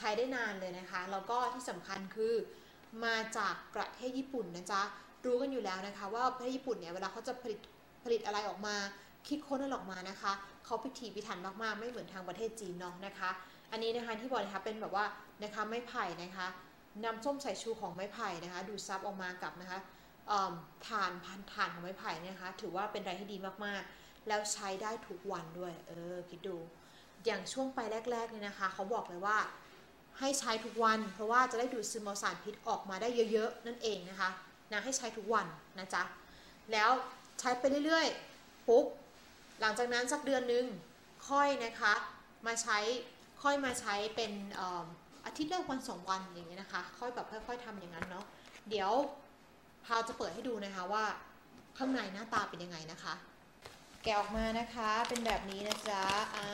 ช้ได้นานเลยนะคะแล้วก็ที่สำคัญคือมาจากประเทศญี่ปุ่นนะจ๊ะรู้กันอยู่แล้วนะคะว่าประเทศญี่ปุ่นเนี่ยเวลาเขาจะผลิตอะไรออกมาคิดค้นอะไรออกมานะคะเขาพิถีพิถันมากๆไม่เหมือนทางประเทศจีนเนาะนะคะอันนี้นะคะที่บอกนะคะเป็นแบบว่านะคะไม้ไผ่นะคะน้ำส้มสายชูของไม้ไผ่นะคะดูดซับออกมากับนะคะถ่านของไม้ไผ่นะคะถือว่าเป็นอะไรที่ดีมากๆแล้วใช้ได้ทุกวันด้วยคิดดูอย่างช่วงไปแรกๆเนี่ยนะคะเขาบอกเลยว่าให้ใช้ทุกวันเพราะว่าจะได้ดูดซึมเอาสารพิษออกมาได้เยอะๆนั่นเองนะคะให้ใช้ทุกวันนะจ๊ะแล้วใช้ไปเรื่อยๆปุ๊บหลังจากนั้นสักเดือนนึงค่อยนะคะมาใช้เป็นอาทิตย์ละวัน2 วันอย่างเงี้ยนะคะค่อยแบบค่อยๆทำอย่างนั้นเนาะเดี๋ยวพาวจะเปิดให้ดูนะคะว่าข้างในหน้าตาเป็นยังไงนะคะแกะออกมานะคะเป็นแบบนี้นะจ๊ะ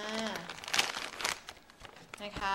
นะคะ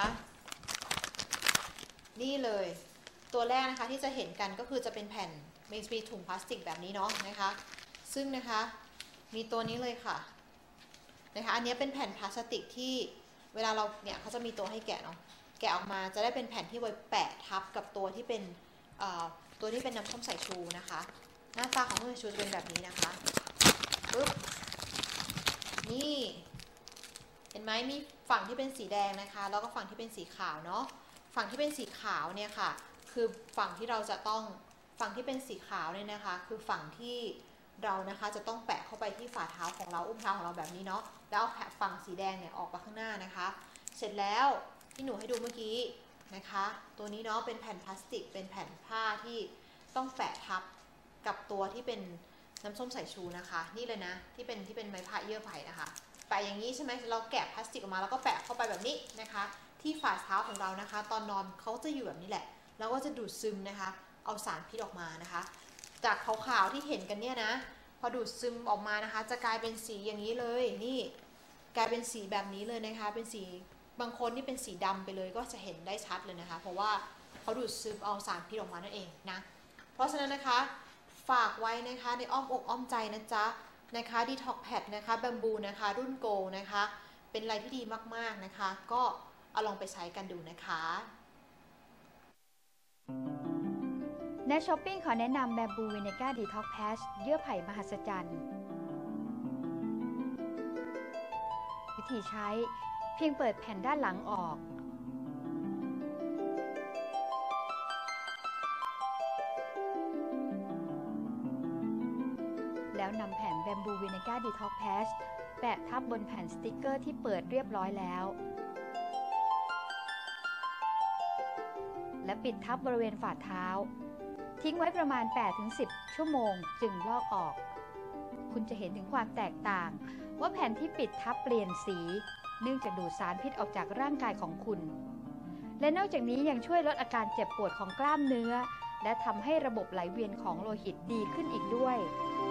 นี่เลยตัวแรกนะคะที่จะเห็นกันก็คือจะเป็นแผ่นมีถุงพลาสติกแบบนี้เนาะนะคะซึ่งนะคะมีตัวนี้เลยค่ะนะคะอันนี้เป็นแผ่นพลาสติกที่เวลาเราเนี่ยเขาจะมีตัวให้แกะเนาะแกะออกมาจะได้เป็นแผ่นที่ไว้แปะทับกับตัวที่เป็นน้ำส้มสายชูนะคะหน้าตาของน้ำส้มสายชูจะเป็นแบบนี้นะคะปึ๊บนี่เห็นไหมมีฝั่งที่เป็นสีแดงนะคะแล้วก็ฝั่งที่เป็นสีขาวเนาะฝั่งที่เป็นสีขาวเนี่ยค่ะคือฝั่งที่เราจะต้องฝั่งที่เป็นสีขาวเนี่ยนะคะคือฝั่งที่เรานะคะจะต้องแปะเข้าไปที่ฝ่าเท้าของเราอุ้งเท้าของเราแบบนี้เนาะแล้วเอาฝั่งสีแดงเนี่ยออกมาข้างหน้านะคะเสร็จแล้วที่หนูให้ดูเมื่อกี้นะคะตัวนี้เนาะเป็นแผ่นพลาสติกเป็นแผ่นผ้าที่ต้องแปะทับกับตัวที่เป็นน้ำส้มสายชูนะคะนี่เลยนะที่เป็นไม้ผ้าเยื่อไผ่นะคะแปะอย่างนี้ใช่ไหมเราแกะพลาสติกออกมาแล้วก็แปะเข้าไปแบบนี้นะคะที่ฝ่าเท้าของเรานะคะตอนนอนเขาจะอยู่แบบนี้แหละแล้วก็จะดูดซึมนะคะเอาสารพิษออกมานะคะจากขาวๆที่เห็นกันเนี่ยนะพอดูดซึมออกมานะคะจะกลายเป็นสีอย่างนี้เลยนี่กลายเป็นสีแบบนี้เลยนะคะเป็นสีบางคนนี่เป็นสีดำไปเลยก็จะเห็นได้ชัดเลยนะคะเพราะว่าเขาดูดซึมเอาสารพิษออกมานั่นเองนะเพราะฉะนั้นนะคะฝากไว้นะคะในอ้อมอกอ้อมใจนะจ๊ะนะคะดีท็อกแพดนะคะแบมบูนะคะรุ่นโกนะคะเป็นอะไรที่ดีมากๆนะคะก็เอาลองไปใช้กันดูนะคะในช้อปปิ้งขอแนะนำแบมบูวินิก้าดีท็อกแพชเยื่อไผ่มหัศจรรย์วิธีใช้เพียงเปิดแผ่นด้านหลังออกแล้วนำแผ่นแบมบูวินิก้าดีท็อกแพชแปะทับบนแผ่นสติกเกอร์ที่เปิดเรียบร้อยแล้วและปิดทับบริเวณฝ่าเท้าทิ้งไว้ประมาณ 8-10 ชั่วโมงจึงลอกออกคุณจะเห็นถึงความแตกต่างว่าแผ่นที่ปิดทับเปลี่ยนสีเนื่องจากดูดสารพิษออกจากร่างกายของคุณและนอกจากนี้ยังช่วยลดอาการเจ็บปวดของกล้ามเนื้อและทำให้ระบบไหลเวียนของโลหิตดีขึ้นอีกด้วย